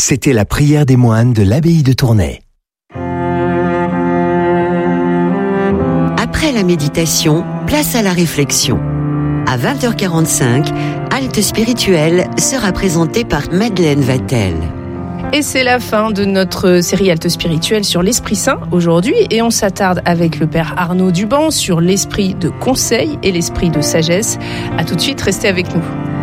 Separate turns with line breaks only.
C'était la prière des moines de l'abbaye de Tournai.
Après la méditation, place à la réflexion. À 20h45, Halte spirituelle sera présentée par Madeleine Vatel.
Et c'est la fin de notre série Halte spirituelle sur l'Esprit Saint aujourd'hui, et on s'attarde avec le Père Arnaud Duban sur l'esprit de conseil et l'esprit de sagesse. À tout de suite, restez avec nous.